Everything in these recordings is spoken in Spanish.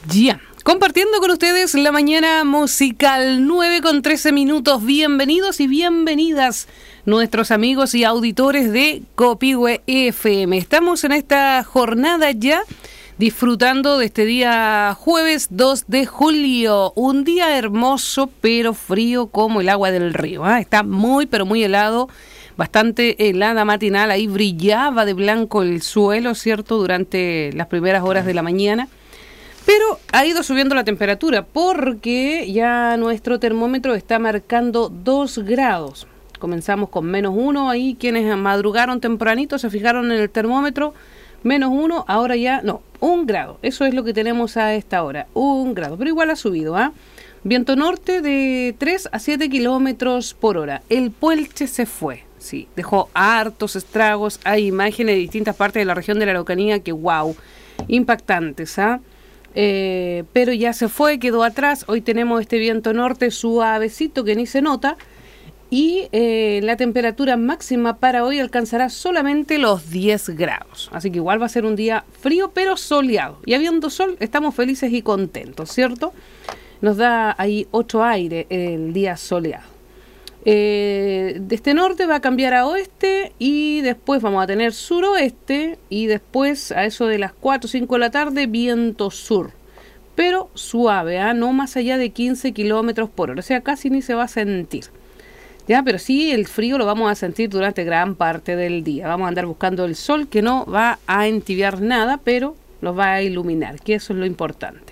Ya, compartiendo con ustedes la mañana musical 9:13. Bienvenidos y bienvenidas nuestros amigos y auditores de Copihue FM. Estamos en esta jornada ya disfrutando de este día jueves 2 de julio. Un día hermoso pero frío como el agua del río. Está muy pero muy helado. Bastante helada matinal. Ahí brillaba de blanco el suelo, ¿cierto? Durante las primeras horas de la mañana. Pero ha ido subiendo la temperatura porque ya nuestro termómetro está marcando 2 grados. Comenzamos con -1 ahí. Quienes madrugaron tempranito se fijaron en el termómetro. -1, ahora ya, no, 1 grado. Eso es lo que tenemos a esta hora, 1 grado. Pero igual ha subido, Viento norte de 3 a 7 kilómetros por hora. El Puelche se fue, sí, dejó hartos estragos. Hay imágenes de distintas partes de la región de la Araucanía que, wow, impactantes, pero ya se fue, quedó atrás. Hoy tenemos este viento norte suavecito que ni se nota. Y la temperatura máxima para hoy alcanzará solamente los 10 grados. Así que igual va a ser un día frío pero soleado. Y habiendo sol, estamos felices y contentos, ¿cierto? Nos da ahí 8 aire el día soleado. Desde norte va a cambiar a oeste y después vamos a tener suroeste y después a eso de las 4 o 5 de la tarde viento sur, pero suave, no más allá de 15 kilómetros por hora, o sea casi ni se va a sentir, ya, pero sí el frío lo vamos a sentir durante gran parte del día. Vamos a andar buscando el sol que no va a entibiar nada, pero nos va a iluminar, que eso es lo importante.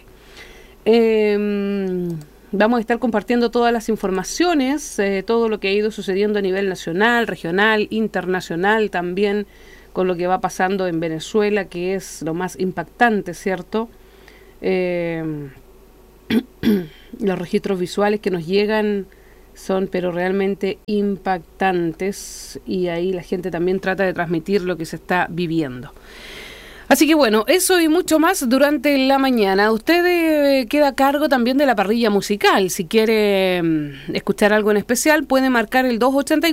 Vamos a estar compartiendo todas las informaciones, todo lo que ha ido sucediendo a nivel nacional, regional, internacional, también con lo que va pasando en Venezuela, que es lo más impactante, ¿cierto? Los registros visuales que nos llegan son pero realmente impactantes y ahí la gente también trata de transmitir lo que se está viviendo. Así que bueno, eso y mucho más durante la mañana. Usted queda a cargo también de la parrilla musical. Si quiere escuchar algo en especial, puede marcar el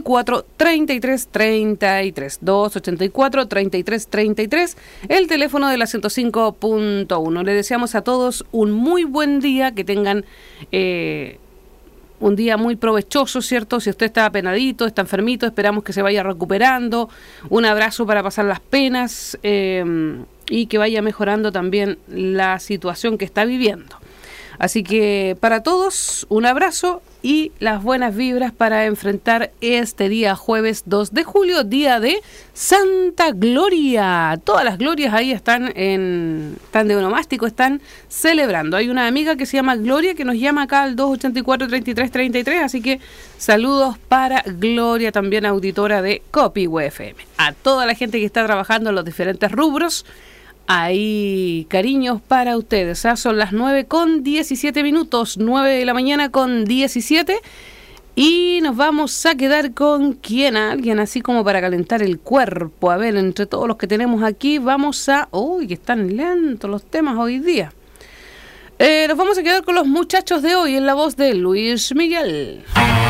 284-3333. 284-3333, el teléfono de la 105.1. Le deseamos a todos un muy buen día, que tengan un día muy provechoso, ¿cierto? Si usted está apenadito, está enfermito, esperamos que se vaya recuperando. Un abrazo para pasar las penas y que vaya mejorando también la situación que está viviendo. Así que para todos, un abrazo y las buenas vibras para enfrentar este día jueves 2 de julio, día de Santa Gloria. Todas las glorias ahí están de onomástico, están celebrando. Hay una amiga que se llama Gloria que nos llama acá al 284-3333, así que saludos para Gloria, también auditora de Copihue FM. A toda la gente que está trabajando en los diferentes rubros, hay cariños para ustedes. Son las 9:17, 9 de la mañana con 17. Y nos vamos a quedar con alguien así como para calentar el cuerpo. A ver, entre todos los que tenemos aquí, vamos a... Uy, que están lentos los temas hoy día. Nos vamos a quedar con los muchachos de hoy en la voz de Luis Miguel.